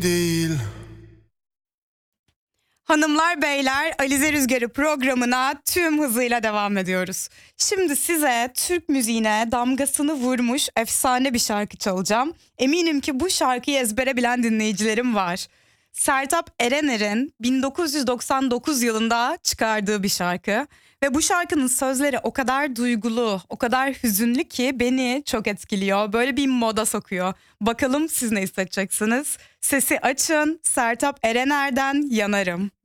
değil. Hanımlar beyler, Alize Rüzgarı programına tüm hızıyla devam ediyoruz. Şimdi size Türk müziğine damgasını vurmuş efsane bir şarkı çalacağım. Eminim ki bu şarkıyı ezbere bilen dinleyicilerim var. Sertab Erener'in 1999 yılında çıkardığı bir şarkı. Ve bu şarkının sözleri o kadar duygulu, o kadar hüzünlü ki beni çok etkiliyor. Böyle bir moda sokuyor. Bakalım siz ne hissedeceksiniz? Sesi açın, Sertab Erener'den Yanarım.